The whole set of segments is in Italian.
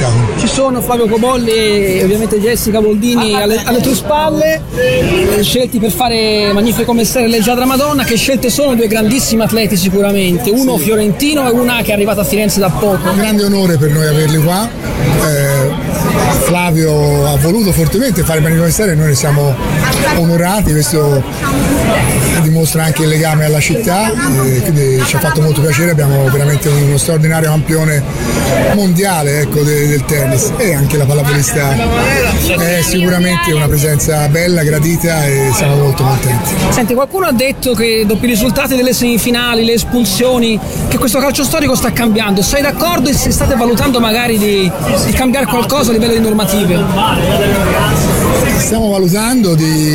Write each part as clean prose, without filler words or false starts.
spettacolo. Ci sono Flavio Cobolli e ovviamente Jessica Boldini alle tue spalle, scelti per fare Magnifico Messere e Leggiadra Madonna. Che scelte sono? Due grandissimi atleti sicuramente, uno fiorentino e una che è arrivata a Firenze da poco. Un grande onore per noi averli qua. Flavio ha voluto fortemente fare Magnifico Messere e noi ne siamo onorati, questo dimostra anche il legame alla città, quindi ci ha fatto molto piacere. Abbiamo veramente uno straordinario campione mondiale, ecco, del tennis, e anche la pallavolista è sicuramente una presenza bella, gradita, e siamo molto contenti. Senti, qualcuno ha detto che dopo i risultati delle semifinali, le espulsioni, che questo calcio storico sta cambiando. Sei d'accordo e se state valutando magari di cambiare qualcosa a livello di normative? Stiamo valutando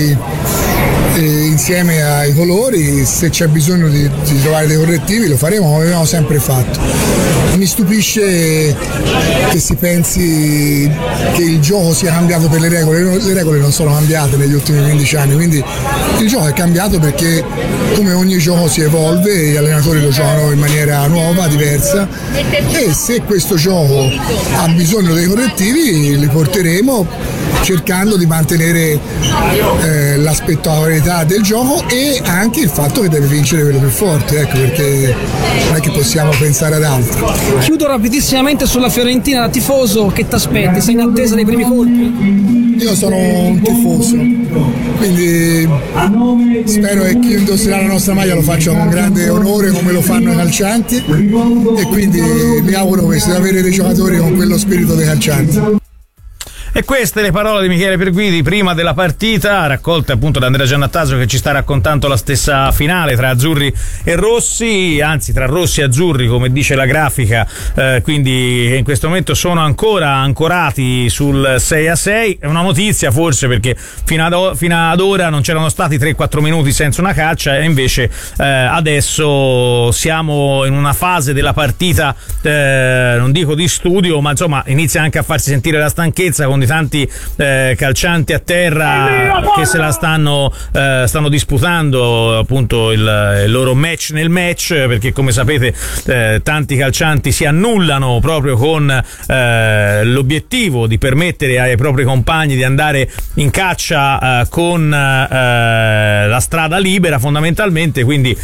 insieme ai colori, se c'è bisogno di trovare dei correttivi lo faremo, come abbiamo sempre fatto. Mi stupisce che si pensi che il gioco sia cambiato per le regole non sono cambiate negli ultimi 15 anni, quindi il gioco è cambiato perché come ogni gioco si evolve, gli allenatori lo giocano in maniera nuova, diversa, e se questo gioco ha bisogno dei correttivi li porteremo, cercando di mantenere la spettacolarità del gioco e anche il fatto che deve vincere quello più forte, ecco, perché non è che possiamo pensare ad altro. Chiudo rapidissimamente sulla Fiorentina, da tifoso, che ti aspetti? Sei in attesa dei primi colpi? Io sono un tifoso, quindi spero che chi indosserà la nostra maglia lo faccia con grande onore come lo fanno i calcianti, e quindi mi auguro questo, di avere dei giocatori con quello spirito dei calcianti. E queste le parole di Michele Perguidi prima della partita, raccolte appunto da Andrea Giannattasio, che ci sta raccontando la stessa finale tra azzurri e rossi, anzi tra rossi e azzurri come dice la grafica, quindi in questo momento sono ancora ancorati sul 6-6. È una notizia forse, perché fino ad ora non c'erano stati 3-4 minuti senza una caccia, e invece adesso siamo in una fase della partita, non dico di studio, ma insomma inizia anche a farsi sentire la stanchezza, con tanti calcianti a terra che se la stanno disputando appunto il loro match nel match, perché come sapete tanti calcianti si annullano proprio con l'obiettivo di permettere ai propri compagni di andare in caccia con la strada libera fondamentalmente, quindi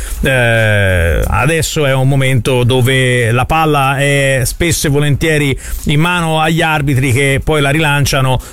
adesso è un momento dove la palla è spesso e volentieri in mano agli arbitri, che poi la rilanciano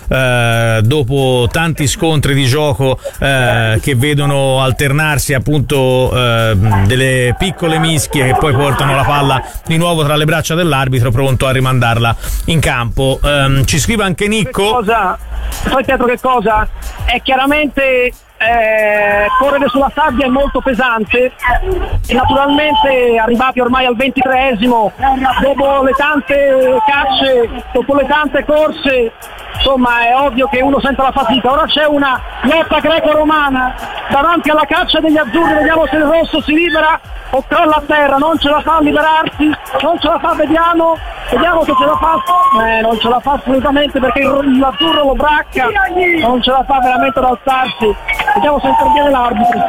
dopo tanti scontri di gioco che vedono alternarsi appunto delle piccole mischie che poi portano la palla di nuovo tra le braccia dell'arbitro, pronto a rimandarla in campo. Ci scrive anche Nicco. Sai Pietro che cosa? È chiaramente correre sulla sabbia è molto pesante, e naturalmente arrivati ormai al 23esimo, dopo le tante cacce, dopo le tante corse, insomma è ovvio che uno sente la fatica. Ora c'è una lotta greco-romana davanti alla caccia degli azzurri, vediamo se il rosso si libera o crolla a terra, non ce la fa a liberarsi, non ce la fa, vediamo che ce la fa, non ce la fa assolutamente, perché l'azzurro lo bracca, non ce la fa veramente ad alzarsi. Vediamo se interviene l'arbitro,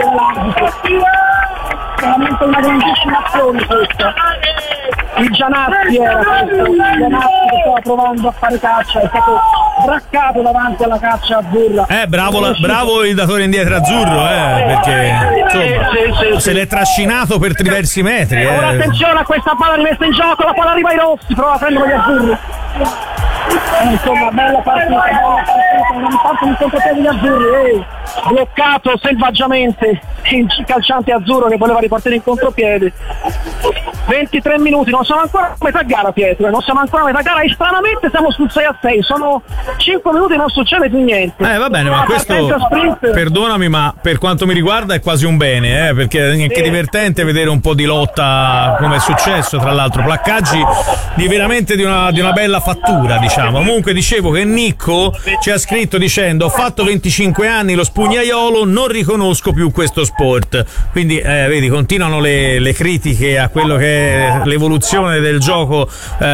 veramente una grandissima azione questa. Il Gianazzi era questo, il Gianazzi che stava provando a fare caccia, è stato braccato davanti alla caccia azzurra. Bravo il datore indietro azzurro, perché insomma, se l'è trascinato per diversi metri. Ora attenzione a questa palla rimessa in gioco, la palla arriva ai rossi, prova a prendere gli azzurri. Insomma, bella partita, non fatto un contropiede di azzurri, bloccato selvaggiamente il calciante azzurro che voleva ripartire in contropiede. 23 minuti, non siamo ancora a metà gara Pietro, e stranamente siamo sul 6-6, sono 5 minuti e non succede più niente. Va bene, ma questo, perdonami, ma per quanto mi riguarda è quasi un bene, perché è anche divertente vedere un po' di lotta, come è successo tra l'altro, placcaggi veramente di una bella fattura, diciamo. Comunque dicevo che Nicco ci ha scritto dicendo: ho fatto 25 anni lo spugnaiolo, non riconosco più questo sport. Quindi vedi, continuano le critiche a quello che è l'evoluzione del gioco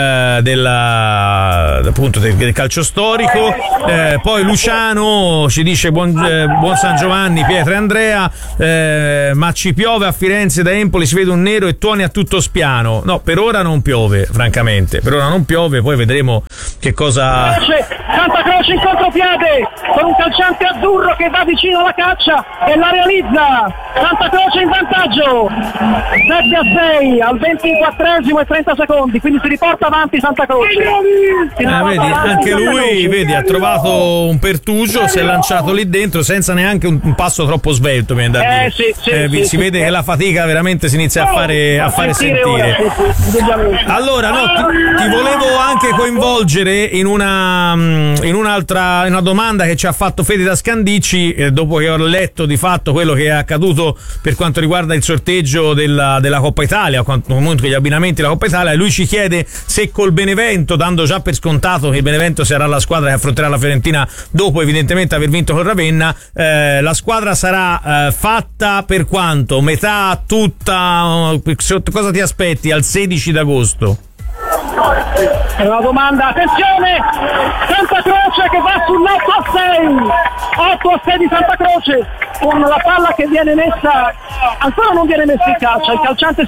appunto del calcio storico. Poi Luciano ci dice buon San Giovanni Pietro e Andrea, ma ci piove a Firenze, da Empoli si vede un nero e tuoni a tutto spiano. No, per ora non piove, francamente, per ora non piove, poi vedremo Che cosa... Santa Croce in contropiede con un calciante azzurro che va vicino alla caccia e la realizza. Santa Croce in vantaggio 7-6 al 24esimo e 30 secondi, quindi si riporta avanti Santa Croce. Vedi, anche lui, vedi, ha trovato un pertugio, si è lanciato lì dentro senza neanche un passo troppo svelto, mi viene da dire. Si vede che la fatica veramente si inizia a fare sentire. Allora, no, ti volevo anche coinvolgere in una domanda che ci ha fatto Fede da Scandicci, dopo che ho letto di fatto quello che è accaduto per quanto riguarda il sorteggio della Coppa Italia, comunque gli abbinamenti della Coppa Italia. Lui ci chiede se col Benevento, dando già per scontato che il Benevento sarà la squadra che affronterà la Fiorentina dopo evidentemente aver vinto con Ravenna, la squadra sarà fatta per quanto? Metà, tutta? Cosa ti aspetti al 16 d'agosto? È una domanda, attenzione, Santa Croce che va sull'8-6 di Santa Croce con la palla che viene messa, ancora non viene messa in calcia, il calciante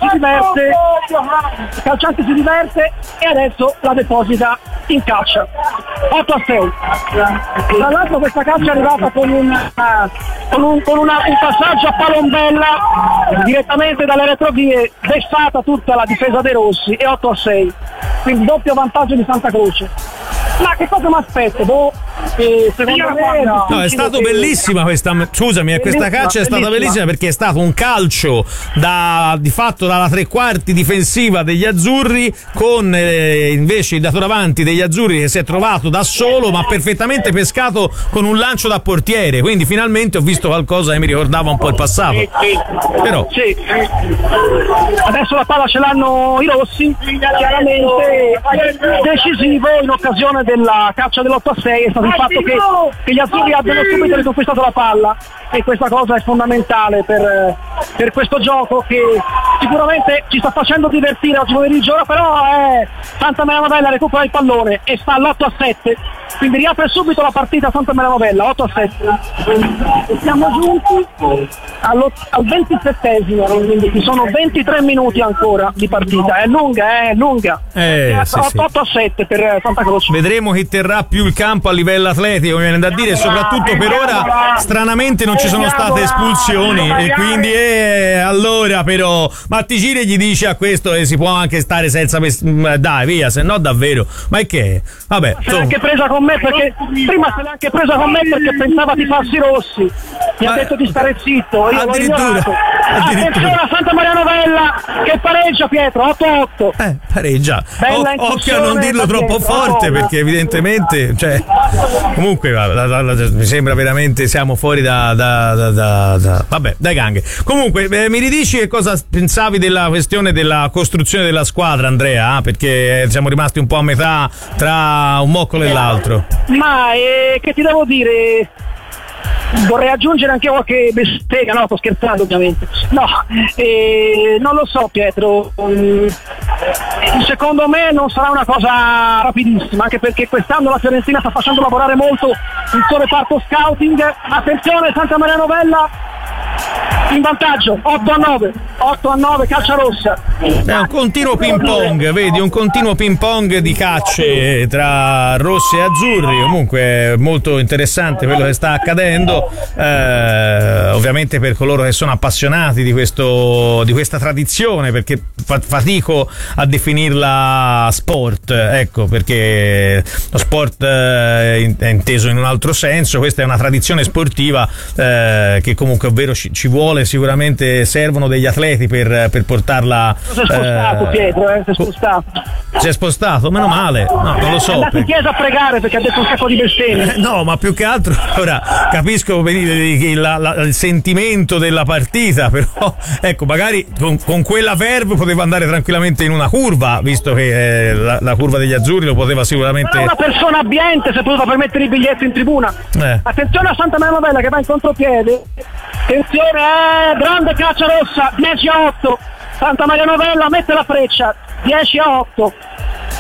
si diverte e adesso la deposita in calcia. 8-6. Tra l'altro questa calcia è arrivata con un passaggio a palombella direttamente dalle retrovie, vessata tutta la difesa dei rossi e 8-6. Quindi doppio vantaggio di Santa Croce. Ma che cosa mi aspetto? Secondo me no, è stato bellissima questa. Scusami, questa calcia è stata bellissima perché è stato un calcio di fatto dalla tre quarti difensiva degli azzurri, con invece il datore avanti degli azzurri che si è trovato da solo ma perfettamente pescato con un lancio da portiere. Quindi finalmente ho visto qualcosa che mi ricordava un po' il passato. Però sì. Adesso la palla ce l'hanno i rossi, chiaramente decisivo in occasione della caccia dell'8-6 è stato il fatto che gli azzurri abbiano subito riconquistato la palla, e questa cosa è fondamentale per questo gioco che sicuramente ci sta facendo divertire oggi pomeriggio. Però Santa Maria Novella recupera il pallone e sta all'8-7, quindi riapre subito la partita Santa Maria Novella. 8-7. Siamo giunti al 27esimo, quindi ci sono 23 minuti ancora di partita. È lunga. 8-7 per Santa Croce. Vedremo chi terrà più il campo a livello atletico, mi viene da dire, soprattutto per ora stranamente non ci sono state espulsioni, e quindi allora però Matticini gli dice a questo che si può anche stare senza dai via, se no davvero, ma è che vabbè, se l'ha anche presa con me perché prima se l'ha anche presa con me perché pensava di farsi rossi, mi ha detto di stare zitto, io l'ho ignorato. Attenzione a Santa Maria Novella che pareggia, Pietro. 8-8 pareggia. Occhio a non dirlo troppo forte perché evidentemente, cioè, comunque mi sembra veramente siamo fuori vabbè, dai ganghe. Comunque mi ridici che cosa pensavi della questione della costruzione della squadra, Andrea? Perché siamo rimasti un po' a metà tra un moccolo e l'altro. Ma che ti devo dire? Vorrei aggiungere anche qualche bestemmia, no, sto scherzando ovviamente. No, non lo so, Pietro. Secondo me non sarà una cosa rapidissima, anche perché quest'anno la Fiorentina sta facendo lavorare molto il suo reparto scouting. Attenzione, Santa Maria Novella in vantaggio, 8-9, calcia rossa. È un continuo ping pong, vedi, un continuo ping pong di cacce tra rossi e azzurri. Comunque è molto interessante quello che sta accadendo, ovviamente per coloro che sono appassionati di questa tradizione, perché fatico a definirla sport, ecco, perché lo sport è inteso in un altro senso. Questa è una tradizione sportiva che comunque ovvero ci vuole, sicuramente servono degli atleti per portarla. Si è spostato Pietro, si è spostato. Si è spostato? Meno male, no, non lo so. È andato in chiesa a pregare perché ha detto un sacco di bestemmie. No, ma più che altro, ora capisco il sentimento della partita, però ecco, magari con quella verve poteva andare tranquillamente in una curva, visto che la curva degli azzurri lo poteva sicuramente. Però una persona abbiente si è potuta permettere i biglietti in tribuna. Attenzione a Santa Maria Novella che va in contropiede. Attenzione, grande caccia rossa, 10-8. Santa Maria Novella mette la freccia, 10-8.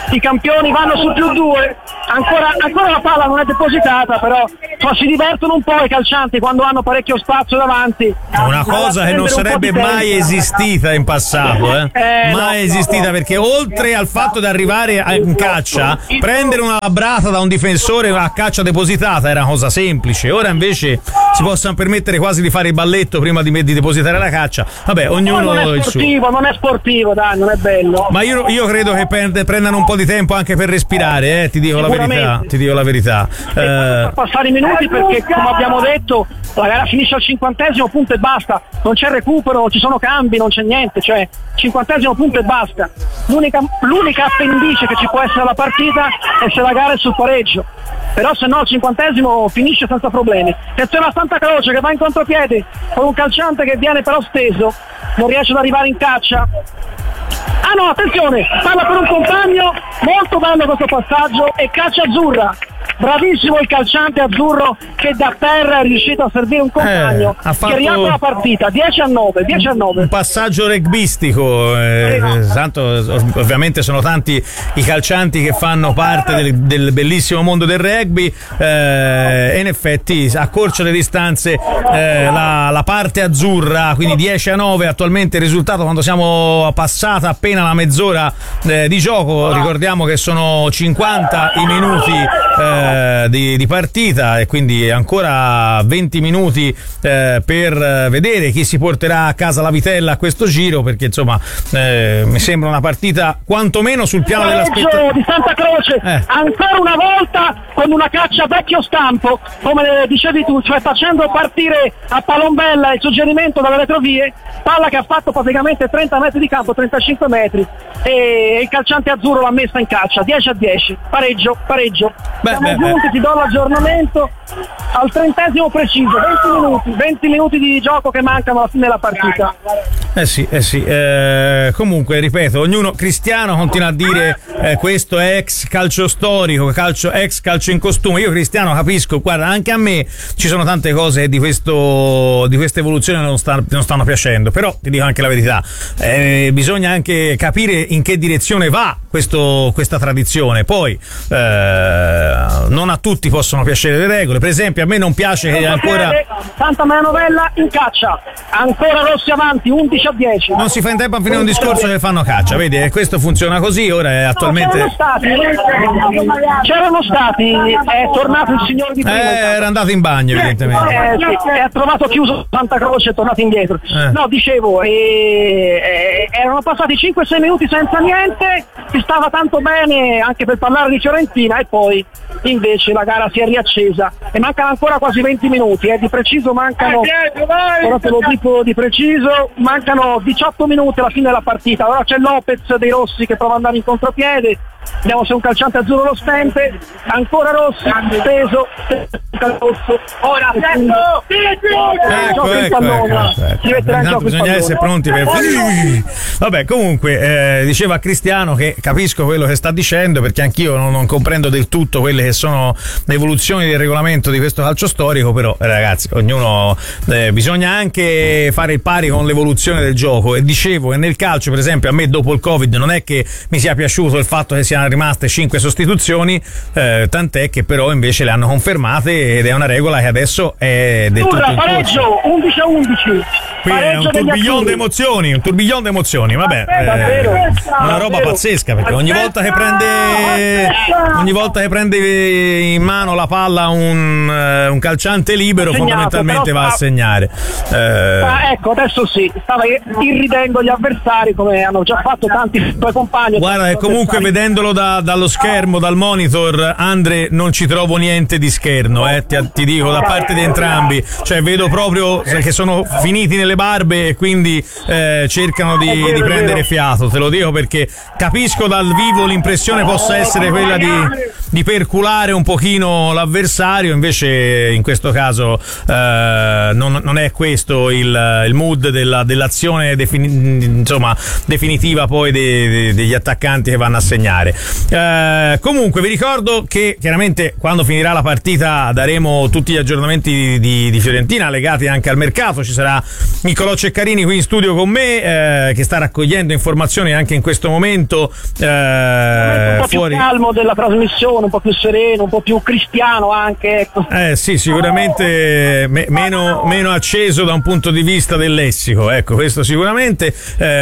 i campioni vanno su +2, ancora la palla non è depositata, però si divertono un po' i calcianti quando hanno parecchio spazio davanti. Una cosa che non sarebbe mai esistita in passato, mai esistita, perché oltre al fatto di arrivare in caccia, prendere una labrata da un difensore a caccia depositata era una cosa semplice. Ora invece si possono permettere quasi di fare il balletto prima di depositare la caccia. Vabbè, ognuno il suo. Non è sportivo, dai, non è bello. Ma io credo che prendano un po' di tempo anche per respirare, ti dico la verità. Per passare i minuti, perché come abbiamo detto la gara finisce al 50° punto e basta, non c'è recupero, ci sono cambi, non c'è niente, cioè 50° punto e basta. L'unica appendice che ci può essere alla partita è se la gara è sul pareggio, però se no al 50° finisce senza problemi. Attenzione a Santa Croce che va in contropiede con un calciante che viene però steso, non riesce ad arrivare in caccia. Ah no, attenzione, parla per un compagno, molto bello questo passaggio, e caccia azzurra. Bravissimo il calciante azzurro che da terra è riuscito a servire un compagno che riapre la partita. 10-9. Un passaggio rugbyistico, tanto ovviamente sono tanti i calcianti che fanno parte del bellissimo mondo del rugby, e in effetti accorcia le distanze la parte azzurra, quindi 10-9 attualmente il risultato quando siamo passata appena la mezz'ora di gioco. Ricordiamo che sono 50 i minuti di partita e quindi ancora 20 minuti per vedere chi si porterà a casa la vitella a questo giro, perché insomma mi sembra una partita quantomeno sul piano dell'aspettativa di Santa Croce, ancora una volta con una caccia vecchio stampo, come dicevi tu, cioè facendo partire a palombella il suggerimento dalle retrovie, palla che ha fatto praticamente 30 metri di campo, 35 metri, e il calciante azzurro l'ha messa in caccia. 10-10, pareggio. Siamo giunti, ti do l'aggiornamento al 30° preciso, 20 minuti di gioco che mancano alla fine della partita. Sì. Comunque ripeto, Cristiano continua a dire questo è ex calcio storico, ex calcio in costume. Io Cristiano capisco, guarda, anche a me ci sono tante cose di questa evoluzione non stanno piacendo, però ti dico anche la verità, bisogna anche capire in che direzione va questa tradizione. Poi non a tutti possono piacere le regole, per esempio a me non piace che ancora Santa Maria Novella in caccia, ancora Rossi avanti, 11-10. Non si fa in tempo a finire un discorso che fanno caccia, vedi, questo funziona così. Ora è attualmente c'erano stati, è tornato il signore di prima, era andato in bagno evidentemente, ha trovato chiuso Santa Croce, è tornato indietro. No, dicevo, erano passati 5-6 minuti senza niente, si stava tanto bene anche per parlare di Fiorentina, e poi invece la gara si è riaccesa e mancano ancora quasi 20 minuti, di preciso mancano, ora te lo dico di preciso, mancano 18 minuti alla fine della partita. Ora c'è Lopez dei Rossi che prova ad andare in contropiede, vediamo se un calciante azzurro lo stente, ancora Rossi, steso, ora ecco. Bisogna essere pronti per vabbè, comunque diceva Cristiano che capisco quello che sta dicendo, perché anch'io non comprendo del tutto quelle che sono le evoluzioni del regolamento di questo calcio storico, però ragazzi, ognuno bisogna anche fare il pari con l'evoluzione del gioco. E dicevo che nel calcio, per esempio, a me dopo il Covid non è che mi sia piaciuto il fatto che siano rimaste 5 sostituzioni, tant'è che però invece le hanno confermate ed è una regola che adesso è del tutto in pareggio, 11-11. Qui è un tourbillon di emozioni, vabbè, una roba pazzesca, perché ogni volta che prende in mano la palla un calciante libero fondamentalmente va a segnare. Ecco, adesso sì, stava irridendo gli avversari come hanno già fatto tanti tuoi compagni. Guarda, e comunque vedendolo dallo schermo, dal monitor, Andre, non ci trovo niente di scherno, ti dico, da parte di entrambi, cioè vedo proprio che sono finiti nelle barbe e quindi cercano di prendere fiato, te lo dico, perché capisco dal vivo l'impressione possa essere quella di perculare un pochino l'avversario, invece in questo caso non è questo il mood dell'azione definitiva poi degli attaccanti che vanno a segnare. Comunque vi ricordo che chiaramente quando finirà la partita daremo tutti gli aggiornamenti di Fiorentina legati anche al mercato. Ci sarà Niccolò Ceccarini qui in studio con me, che sta raccogliendo informazioni anche in questo momento. Un po' fuori... più calmo della trasmissione, un po' più sereno, un po' più cristiano anche, ecco. Sì, sicuramente meno acceso da un punto di vista del lessico, ecco, questo sicuramente,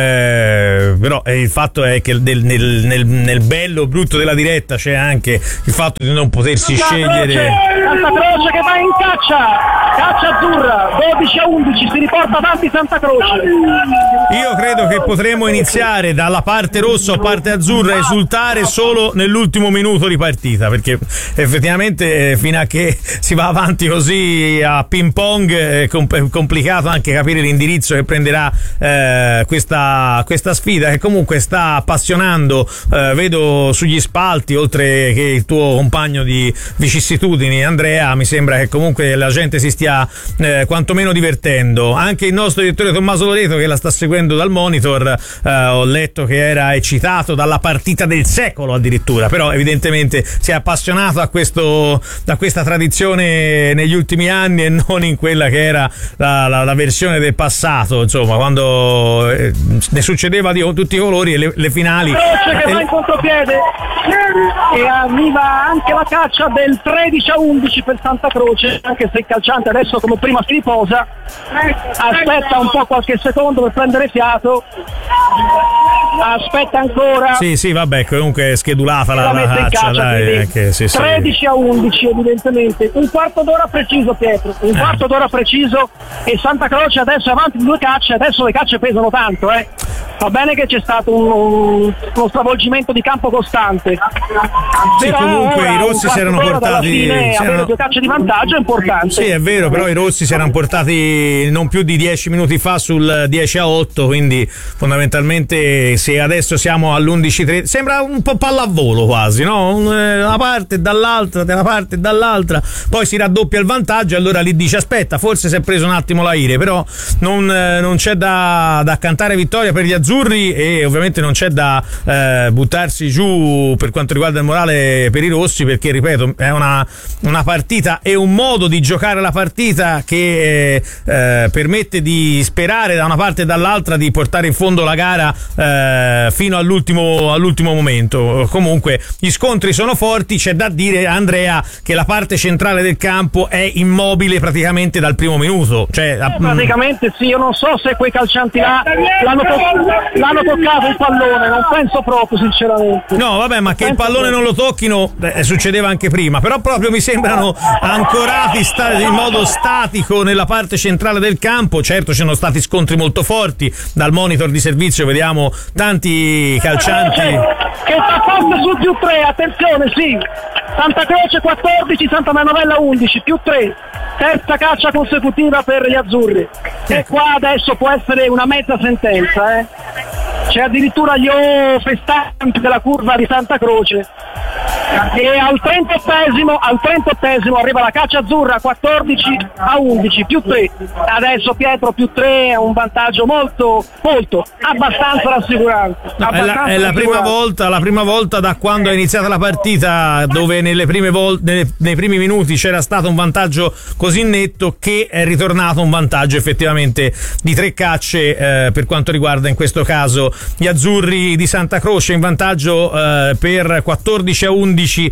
però il fatto è che nel bello brutto della diretta c'è anche il fatto di non potersi scegliere. Santa Croce che va in caccia azzurra, 12-11, si riporta avanti Santa Croce. Io credo che potremo iniziare dalla parte rossa o parte azzurra a esultare solo nell'ultimo minuto di partita, perché effettivamente fino a che si va avanti così a ping pong è complicato anche capire l'indirizzo che prenderà questa sfida, che comunque sta appassionando, vedo sugli spalti, oltre che il tuo compagno di vicissitudini Andrea, mi sembra che comunque la gente si stia quantomeno divertendo. Anche il nostro direttore Tommaso Loreto, che la sta seguendo dal monitor, ho letto che era eccitato dalla partita del secolo addirittura, però evidentemente si è appassionato a questa tradizione negli ultimi anni e non in quella che era la versione del passato, insomma, quando ne succedeva di tutti i colori e le finali. Croce che va in contropiede e arriva anche la caccia del 13-11 per Santa Croce, anche se il calciante adesso come prima si riposa, aspetta un po' qualche secondo per prendere fiato, aspetta ancora. Sì, vabbè, comunque è schedulata la mette in caccia, dai, che, sì. 13-11 evidentemente, un quarto d'ora preciso, Pietro, un quarto d'ora preciso, e Santa Croce adesso è avanti di 2 cacce, adesso le cacce pesano tanto, Va bene che c'è stato uno stravolgimento di campo costante. Sì, comunque i rossi si erano portati. Avere 2 cacce di vantaggio è importante. Sì, è vero, però i rossi si erano portati non più di 10 minuti fa sul 10-8, quindi fondamentalmente se adesso siamo all'11-3 sembra un po' pallavolo quasi, no? Una parte e dall'altra, da una parte e dall'altra, poi si raddoppia il vantaggio e allora lì dice aspetta, forse si è preso un attimo l'aire, però non c'è da cantare vittoria per gli azzurri e ovviamente non c'è da buttarsi giù per quanto riguarda il morale per i rossi, perché ripeto è una partita e un modo di giocare la partita che permette di sperare da una parte e dall'altra di portare in fondo la gara fino all'ultimo momento. Comunque gli scontri sono forti, c'è da dire, Andrea, che la parte centrale del campo è immobile praticamente dal primo minuto, cioè praticamente sì, io non so se quei calcianti là l'hanno toccato il pallone, non penso proprio sinceramente. No, vabbè, ma che il pallone non lo tocchino succedeva anche prima, però proprio mi sembrano ancorati in modo statico nella parte centrale del campo. Certo, ci sono stati scontri molto forti, dal monitor di servizio vediamo tanti calcianti che sta forte sul più 3, attenzione, sì, Santa Croce 14, Santa Manovella 11, più 3, terza caccia consecutiva per gli azzurri, e qua adesso può essere una mezza sentenza, C'è addirittura gli festanti della curva di Santa Croce, e al 38esimo arriva la caccia azzurra 14-11, più 3. Adesso Pietro più 3 è un vantaggio molto abbastanza rassicurante. È la prima volta da quando è iniziata la partita dove nei primi minuti c'era stato un vantaggio così netto che è ritornato un vantaggio effettivamente di 3 cacce per quanto riguarda in questo caso gli azzurri di Santa Croce, in vantaggio per 14-11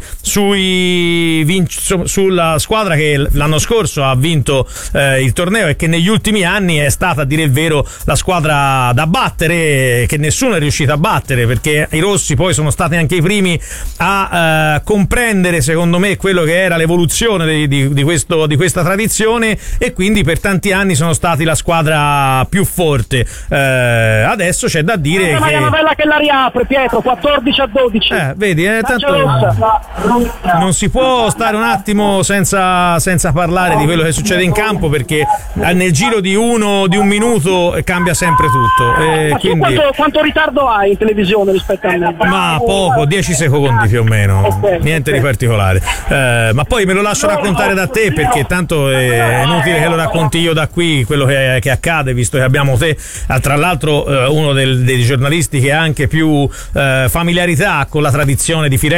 sulla squadra che l'anno scorso ha vinto il torneo e che negli ultimi anni è stata, a dire il vero, la squadra da battere, che nessuno è riuscito a battere, perché i rossi poi sono stati anche i primi a comprendere, secondo me, quello che era l'evoluzione di questa tradizione, e quindi per tanti anni sono stati la squadra più forte. Adesso c'è da dire che è una bella che la riapre, Pietro, 14-12. Vedi, tanto non si può stare un attimo senza parlare di quello che succede in campo, perché nel giro di un minuto cambia sempre tutto. Quindi... quanto ritardo hai in televisione rispetto a me? Ma poco, 10 secondi più o meno, niente di particolare. Ma poi me lo lascio raccontare da te, perché tanto è inutile che lo racconti io da qui quello che accade, visto che abbiamo te, tra l'altro uno dei giornalisti che ha anche più familiarità con la tradizione di Firenze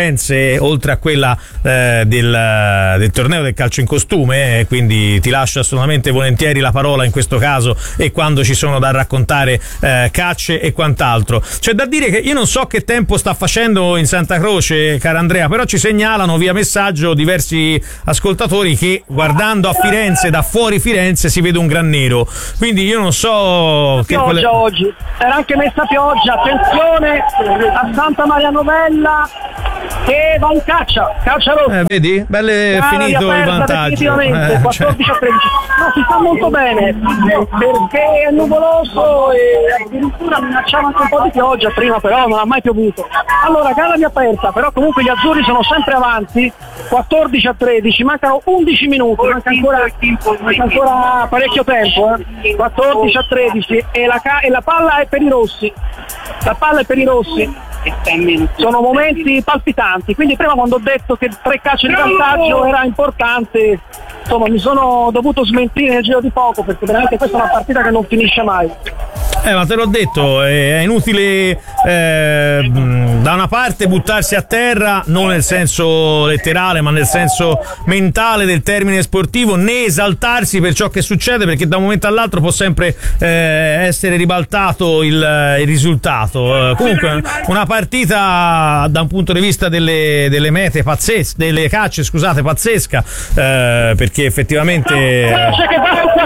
oltre a quella del torneo del calcio in costume, quindi ti lascio assolutamente volentieri la parola in questo caso e quando ci sono da raccontare cacce e quant'altro. C'è da dire che io non so che tempo sta facendo in Santa Croce, cara Andrea, però ci segnalano via messaggio diversi ascoltatori che guardando a Firenze, da fuori Firenze, si vede un gran nero, quindi io non so che pioggia oggi, era anche messa pioggia, attenzione a Santa Maria Novella che va in caccia rossa, vedi? Belle finito il vantaggio, definitivamente 14-13. No, si sta molto bene perché è nuvoloso e addirittura minacciava anche un po' di pioggia prima, però non ha mai piovuto. Allora, gara riaperta, però comunque gli azzurri sono sempre avanti, 14-13, mancano 11 minuti, manca ancora parecchio tempo, 14-13 e la palla è per i rossi. La palla è per i rossi. Sono momenti palpitanti, quindi prima quando ho detto che 3 calci di vantaggio era importante, insomma mi sono dovuto smentire nel giro di poco, perché veramente questa è una partita che non finisce mai. Ma te l'ho detto, è inutile da una parte buttarsi a terra, non nel senso letterale ma nel senso mentale del termine sportivo, né esaltarsi per ciò che succede, perché da un momento all'altro può sempre essere ribaltato il risultato. Comunque una partita da un punto di vista delle mete pazzesche, delle cacce scusate, pazzesca, perché effettivamente che va su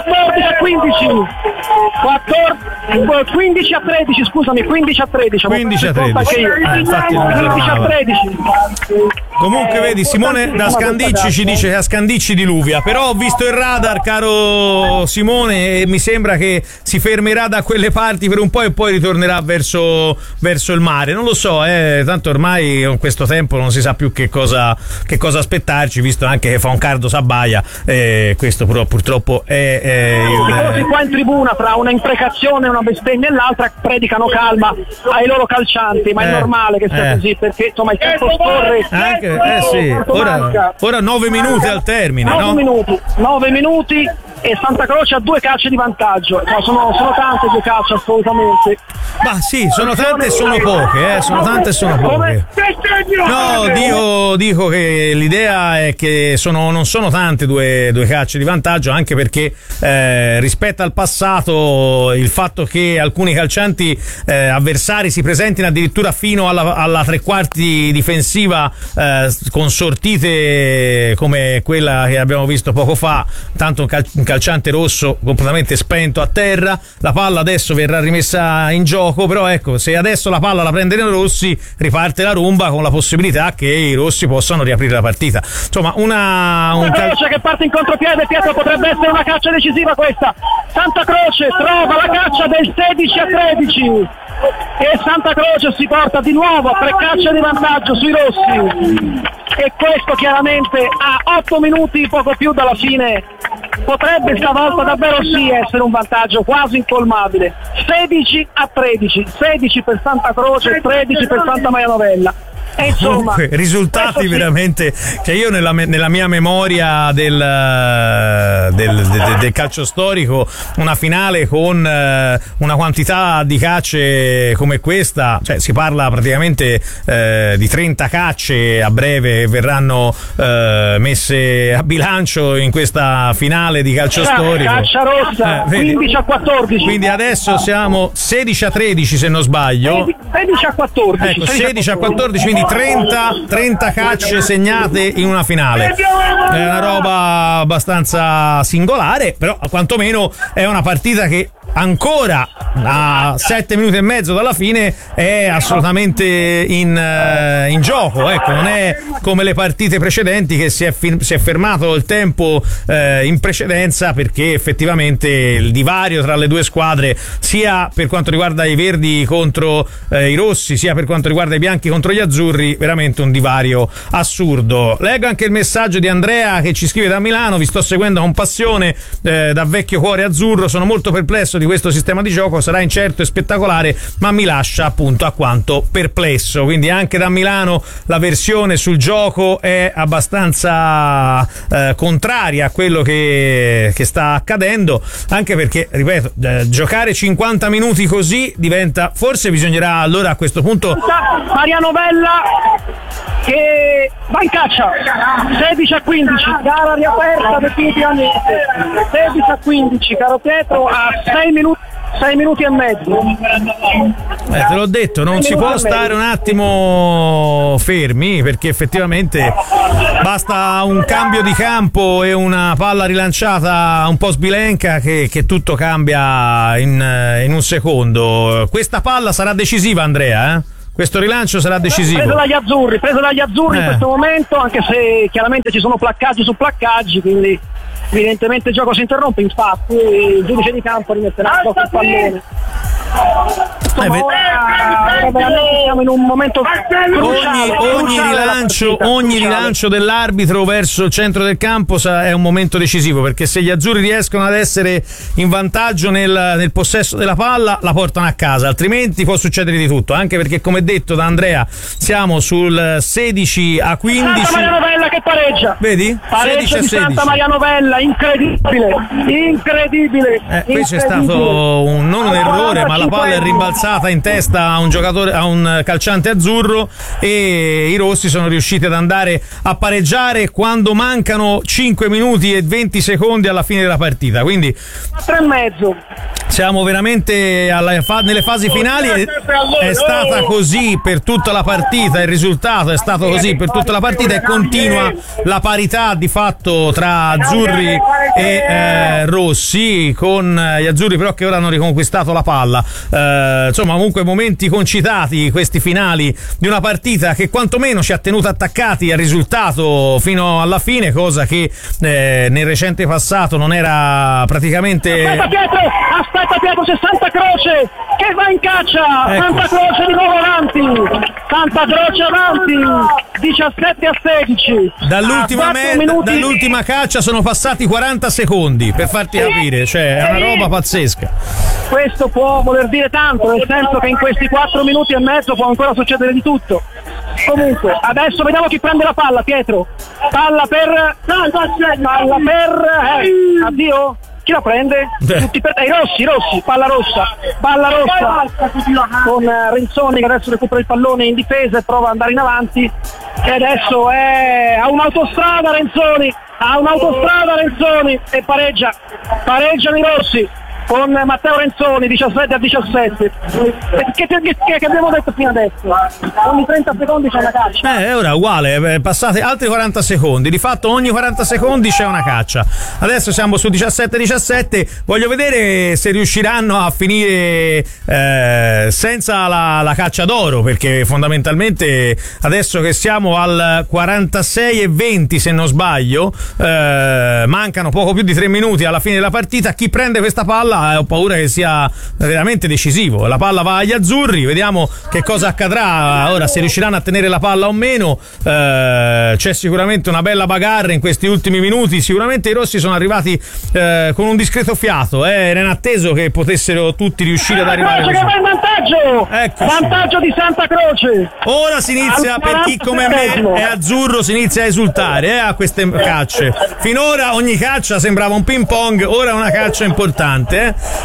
15-13, scusami, 15-13. 15-13. Infatti 15-13. Comunque vedi, Simone da Scandicci ci dice che a Scandicci diluvia, però ho visto il radar, caro Simone, e mi sembra che si fermerà da quelle parti per un po' e poi ritornerà verso il mare. Non lo so, tanto ormai con questo tempo non si sa più che cosa aspettarci, visto anche che fa un caldo sabbaia, questo però purtroppo è qua in tribuna tra una imprecazione, una bestemmia e l'altra predicano calma ai loro calcianti, ma è normale che sia così, perché insomma il tempo scorre. Sì. Ora 9 minuti al termine, 9 minuti e Santa Croce ha 2 calci di vantaggio. No, sono tante 2 calci assolutamente. Ma sì, sono tante e sono poche, No, dico che l'idea è che non sono tante due calci di vantaggio, anche perché rispetto al passato il fatto che alcuni calcianti avversari si presentino addirittura fino alla tre quarti difensiva con sortite come quella che abbiamo visto poco fa, tanto un calciante rosso completamente spento a terra, la palla adesso verrà rimessa in gioco, però ecco, se adesso la palla la prendono i rossi riparte la rumba con la possibilità che i rossi possano riaprire la partita. Insomma, Croce che parte in contropiede, Pietro, potrebbe essere una caccia decisiva questa. Santa Croce trova la caccia del 16-13 e Santa Croce si porta di nuovo a 3 calci di vantaggio sui rossi, e questo chiaramente a 8 minuti, poco più dalla fine, potrebbe stavolta davvero sì essere un vantaggio quasi incolmabile. 16-13, 16 per Santa Croce, 13 per Santa Maria Novella. E insomma, comunque, risultati veramente che io nella mia memoria del calcio storico, una finale con una quantità di cacce come questa, cioè si parla praticamente di 30 cacce a breve verranno messe a bilancio in questa finale di calcio storico. Caccia rossa 15-14. Quindi adesso siamo 16-13 se non sbaglio. 16-14. Ecco, 16-14, quindi 30 cacce segnate in una finale. È una roba abbastanza singolare, però quantomeno è una partita che ancora a 7 minuti e mezzo dalla fine è assolutamente in gioco, ecco, non è come le partite precedenti che si è fermato il tempo in precedenza, perché effettivamente il divario tra le due squadre, sia per quanto riguarda i verdi contro i rossi, sia per quanto riguarda i bianchi contro gli azzurri, veramente un divario assurdo. Leggo anche il messaggio di Andrea che ci scrive da Milano: vi sto seguendo con passione da vecchio cuore azzurro, sono molto perplesso di questo sistema di gioco, sarà incerto e spettacolare, ma mi lascia appunto alquanto perplesso. Quindi anche da Milano la versione sul gioco è abbastanza contraria a quello che sta accadendo, anche perché, ripeto, giocare 50 minuti così diventa, forse bisognerà allora a questo punto Mariano Vella che va in caccia, 16-15, gara riaperta definitivamente, 16-15, caro Pietro, a 6 minuti e mezzo. Te l'ho detto, non si può stare un attimo fermi, perché effettivamente basta un cambio di campo e una palla rilanciata un po' sbilenca che tutto cambia in un secondo. Questa palla sarà decisiva, Andrea, Questo rilancio sarà decisivo. Preso dagli azzurri in questo momento, anche se chiaramente ci sono placcaggi su placcaggi, quindi evidentemente il gioco si interrompe. Infatti il giudice di campo rimetterà il pallone. Insomma, ora veramente siamo in un momento ogni rilancio dell'arbitro verso il centro del campo è un momento decisivo, perché se gli azzurri riescono ad essere in vantaggio nel possesso della palla, la portano a casa, altrimenti può succedere di tutto, anche perché, come detto da Andrea, siamo sul 16-15. Santa Maria Novella che pareggia, vedi? Pareggio di Santa Maria Novella, incredibile. Qui c'è stato non un errore, ma la palla è rimbalzata in testa a un giocatore, a un calciante azzurro, e i rossi sono riusciti ad andare a pareggiare quando mancano 5 minuti e 20 secondi alla fine della partita. Quindi 4,5. siamo veramente nelle fasi finali. È stata così per tutta la partita, il risultato è stato così per tutta la partita, e continua la parità di fatto tra azzurri e rossi, con gli azzurri però che ora hanno riconquistato la palla. Insomma, comunque momenti concitati questi finali di una partita che quantomeno ci ha tenuto attaccati al risultato fino alla fine, cosa che nel recente passato non era praticamente. Aspetta Pietro, c'è Santa Croce che va in caccia. Ecco. Santa Croce di nuovo avanti, 17-16. Dall'ultima caccia sono passati 40 secondi, per farti capire, cioè è una roba pazzesca. Questo può voler dire tanto, nel senso che in questi 4 minuti e mezzo può ancora succedere di tutto. Comunque, adesso vediamo chi prende la palla, Pietro. Palla per addio. Chi la prende? Tutti i rossi, palla rossa con Renzoni che adesso recupera il pallone in difesa e prova ad andare in avanti, e adesso a un'autostrada Renzoni e pareggiano i rossi con Matteo Renzoni, 17-17. Che abbiamo detto fino adesso? Ogni 30 secondi c'è una caccia. Ora uguale, passate altri 40 secondi. Di fatto ogni 40 secondi c'è una caccia. Adesso siamo su 17-17. Voglio vedere se riusciranno a finire senza la caccia d'oro, perché fondamentalmente adesso che siamo al 46-20, se non sbaglio, mancano poco più di 3 minuti alla fine della partita. Chi prende questa palla ho paura che sia veramente decisivo. La palla va agli azzurri, vediamo che cosa accadrà ora, se riusciranno a tenere la palla o meno. C'è sicuramente una bella bagarre in questi ultimi minuti. Sicuramente i rossi sono arrivati con un discreto fiato, era inatteso che potessero tutti riuscire ad arrivare così. Che va in vantaggio di Santa Croce. Ora si inizia, per chi come me è azzurro, si inizia a esultare a queste cacce. Finora ogni caccia sembrava un ping pong, ora è una caccia importante.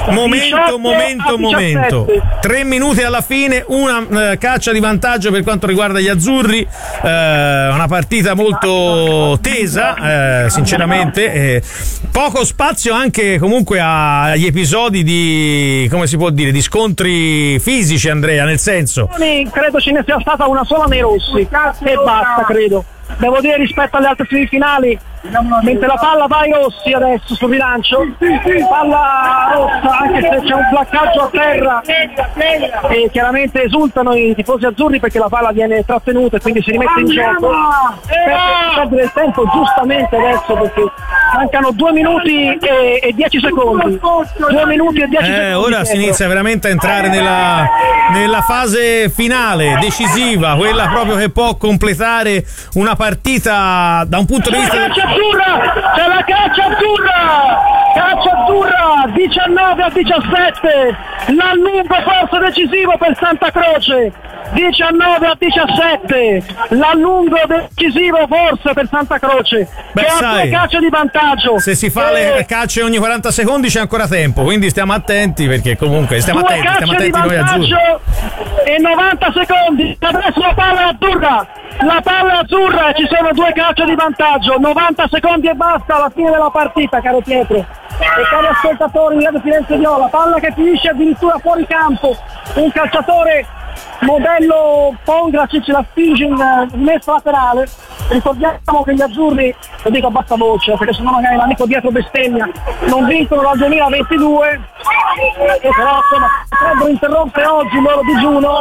Momento. 3 minuti alla fine, una caccia di vantaggio per quanto riguarda gli azzurri. Una partita molto tesa, sinceramente. Poco spazio anche comunque agli episodi di, come si può dire, di scontri fisici, Andrea, nel senso. Credo ce ne sia stata una sola nei rossi e basta, credo. Devo dire, rispetto alle altre semifinali, mentre la palla va ai rossi adesso sul rilancio, palla rossa, anche se c'è un placcaggio a terra, e chiaramente esultano i tifosi azzurri perché la palla viene trattenuta e quindi si rimette in gioco. Perdere il tempo giustamente adesso, perché mancano 2 minuti e 10 secondi. 2 minuti e 10 secondi. Ora si inizia veramente a entrare nella fase finale, decisiva, quella proprio che può completare una partita da un punto di vista. C'è la caccia azzurra calcio azzurra, 19-17, l'annuncio forse decisivo per Santa Croce, 19-17, l'allungo decisivo forse per Santa Croce. Beh, che ha sai, 2 calci di vantaggio. Se si fa le calce ogni 40 secondi c'è ancora tempo, quindi stiamo attenti, perché comunque stiamo attenti noi azzurri. E 90 secondi, adesso la palla azzurra, ci sono 2 calci di vantaggio, 90 secondi e basta alla fine della partita, caro Pietro e cari ascoltatori di Radio Firenze Viola. Palla che finisce addirittura fuori campo, un calciatore modello Pongracic la spinge in messa laterale. Ricordiamo che gli azzurri, lo dico a bassa voce perché sennò magari l'amico dietro bestemmia, non vincono dal 2022 e però insomma potrebbero interrompere oggi il loro digiuno.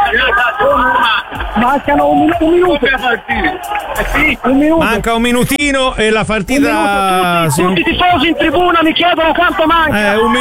Mancano un minuto. Manca un minutino e la partita. Tutti i tifosi in tribuna mi chiedono quanto manca. Un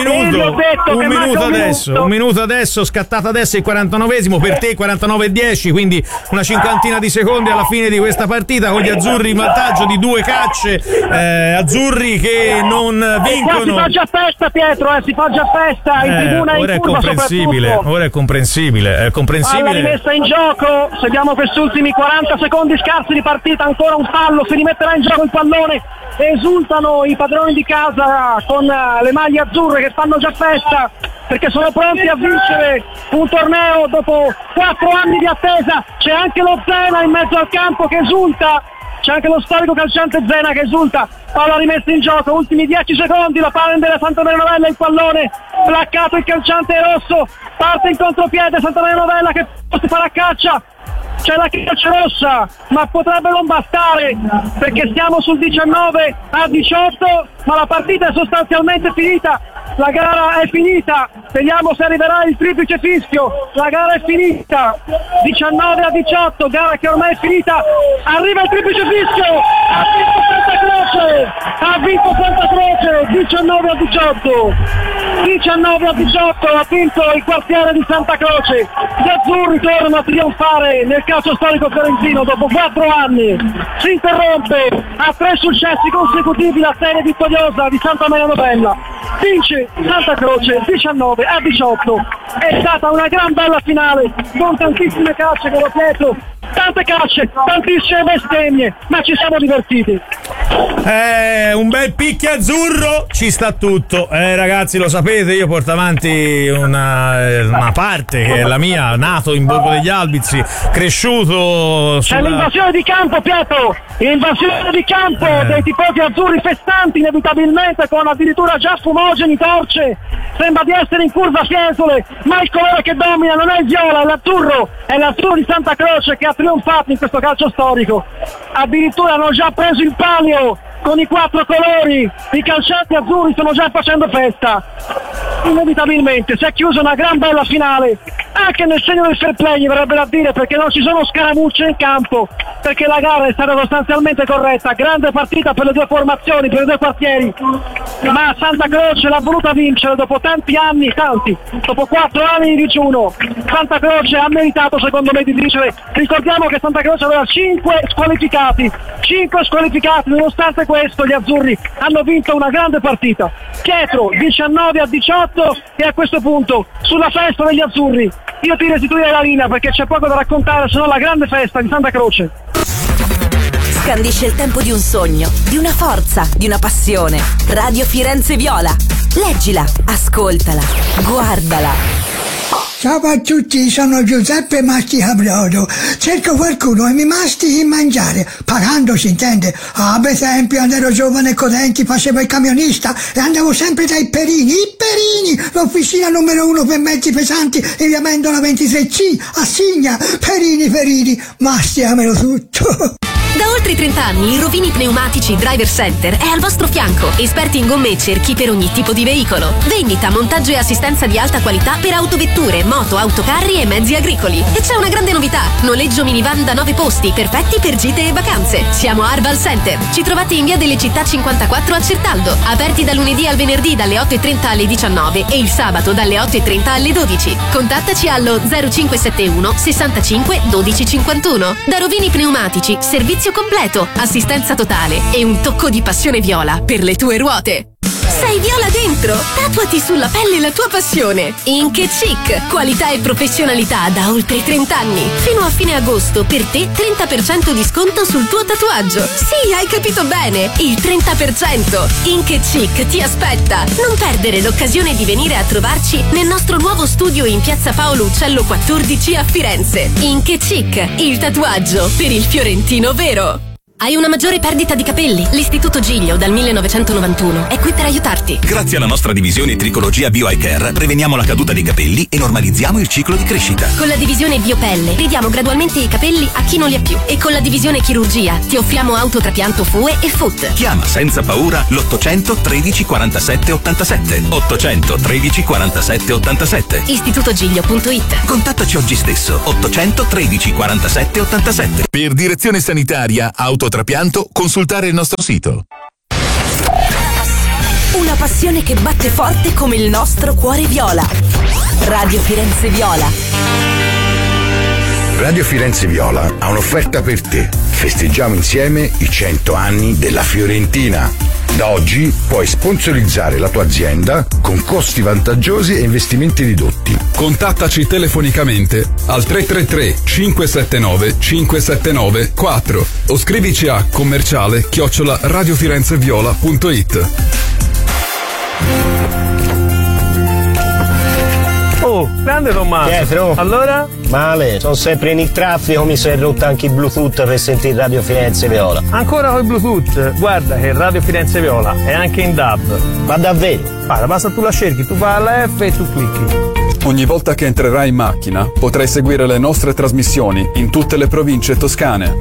minuto adesso, scattata adesso il 49esimo, per te 49-10, quindi una cinquantina di secondi alla fine di questa partita, con gli azzurri in vantaggio di 2 calce, azzurri che non vincono. Si fa già festa, Pietro, si fa già festa in tribuna, ora in curva soprattutto. Ora è comprensibile. Alla rimessa in gioco, seguiamo questi ultimi 40 secondi scarsi di partita, ancora un fallo, si rimetterà in gioco il pallone, esultano i padroni di casa con le maglie azzurre che fanno già festa perché sono pronti a vincere un torneo dopo 4 anni di attesa. C'è anche lo Zena in mezzo al campo che esulta, c'è anche lo storico calciante Zena che esulta. Palla rimessa in gioco, ultimi 10 secondi, la palla della Santa Maria Novella, il pallone placcato, il calciante rosso parte in contropiede, Santa Maria Novella che si farà caccia. C'è la calcia rossa, ma potrebbe non bastare perché siamo sul 19-18, ma la partita è sostanzialmente finita. La gara è finita, vediamo se arriverà il triplice fischio. La gara è finita, 19-18, gara che ormai è finita. Arriva il triplice fischio, ha vinto Santa Croce, 19-18, ha vinto il quartiere di Santa Croce. Gli azzurri tornano a trionfare nel calcio storico fiorentino dopo 4 anni. Si interrompe a 3 successi consecutivi la serie vittoriosa di Santa Maria Novella. Vince Santa Croce 19-18. È stata una gran bella finale con tantissime calce, caro Pietro, tante calce, tantissime bestemmie, ma ci siamo divertiti. Un bel picchio azzurro, ci sta tutto. Ragazzi, lo sapete, io porto avanti una parte che è la mia, nato in Borgo degli Albizi, cresciuto C'è l'invasione di campo, Pietro, invasione di campo dei tifosi azzurri festanti inevitabilmente, con addirittura già fumogeni, torce. Sembra di essere in curva Fiesole, ma il colore che domina non è il viola, è l'azzurro di Santa Croce che ha trionfato in questo calcio storico. Addirittura hanno già preso il palio con i 4 colori, i calcianti azzurri stanno già facendo festa. Inevitabilmente si è chiusa una gran bella finale, anche nel segno del fair play, verrebbe da dire, perché non ci sono scaramucce in campo, perché la gara è stata sostanzialmente corretta. Grande partita per le 2 formazioni, per i 2 quartieri, ma Santa Croce l'ha voluta vincere dopo tanti anni, dopo 4 anni di digiuno. Santa Croce ha meritato, secondo me, di vincere. Ricordiamo che Santa Croce aveva 5 squalificati, nonostante questo gli azzurri hanno vinto una grande partita. Pietro, 19-18, e a questo punto sulla festa degli azzurri io ti restituirei la linea perché c'è poco da raccontare, se no la grande festa di Santa Croce. Scandisce il tempo di un sogno, di una forza, di una passione. Radio Firenze Viola. Leggila, ascoltala, guardala. Ciao a tutti, sono Giuseppe Masticabrodo. Cerco qualcuno e mi mastichi in mangiare, pagando si intende. Per esempio, quando ero giovane e Codenti facevo il camionista e andavo sempre dai Perini, l'officina numero 1 per mezzi pesanti in via Mendola 23C, a Signa. Perini, masticamelo tutto. Da oltre 30 anni il Rovini Pneumatici Driver Center è al vostro fianco, esperti in gomme e cerchi per ogni tipo di veicolo. Vendita, montaggio e assistenza di alta qualità per autovetture, moto, autocarri e mezzi agricoli. E c'è una grande novità: noleggio minivan da 9 posti, perfetti per gite e vacanze. Siamo a Arval Center. Ci trovate in via delle Città 54 a Certaldo, aperti da lunedì al venerdì dalle 8:30 alle 19 e il sabato dalle 8:30 alle 12. Contattaci allo 0571 65 12 51. Da Rovini Pneumatici, servizio completo, assistenza totale e un tocco di passione viola per le tue ruote. Sei viola dentro? Tatuati sulla pelle la tua passione. Ink & Chic, qualità e professionalità da oltre 30 anni. Fino a fine agosto per te 30% di sconto sul tuo tatuaggio. Sì, hai capito bene, il 30%. Ink & Chic ti aspetta. Non perdere l'occasione di venire a trovarci nel nostro nuovo studio in piazza Paolo Uccello 14 a Firenze. Ink & Chic, il tatuaggio per il fiorentino vero. Hai una maggiore perdita di capelli? L'Istituto Giglio dal 1991 è qui per aiutarti. Grazie alla nostra divisione Tricologia Bio Eye Care preveniamo la caduta dei capelli e normalizziamo il ciclo di crescita. Con la divisione Biopelle ridiamo gradualmente i capelli a chi non li ha più. E con la divisione Chirurgia ti offriamo autotrapianto FUE e FUT. Chiama senza paura l'800 13 47 87. 800 13 47 87. istitutogiglio.it. Contattaci oggi stesso. 800 13 47 87. Per direzione sanitaria, autotrapianto, consultare il nostro sito. Una passione che batte forte come il nostro cuore viola. Radio Firenze Viola. Radio Firenze Viola ha un'offerta per te. Festeggiamo insieme i 100 anni della Fiorentina. Da oggi puoi sponsorizzare la tua azienda con costi vantaggiosi e investimenti ridotti. Contattaci telefonicamente al 333 579 579 4 o scrivici a commerciale@radiofirenzeviola.it. Oh, grande Tommaso. Pietro. Allora? Male, sono sempre in il traffico, mi si è rotto anche il Bluetooth per sentire Radio Firenze Viola. Ancora con il Bluetooth? Guarda che Radio Firenze Viola è anche in DAB. Ma davvero? Guarda, basta tu la cerchi, tu vai alla F e tu clicchi. Ogni volta che entrerai in macchina potrai seguire le nostre trasmissioni in tutte le province toscane.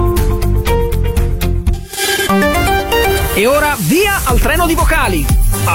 E ora via al treno di vocali.